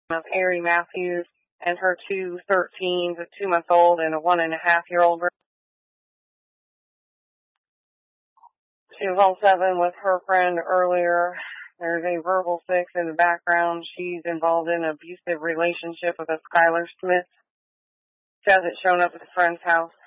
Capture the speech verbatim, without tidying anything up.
of Ari Matthews and her two thirteens, a two-month-old and a one-and-a-half-year-old. She was on seven with her friend earlier. There's a verbal six in the background. She's involved in an abusive relationship with a Skylar Smith. She hasn't shown up at the friend's house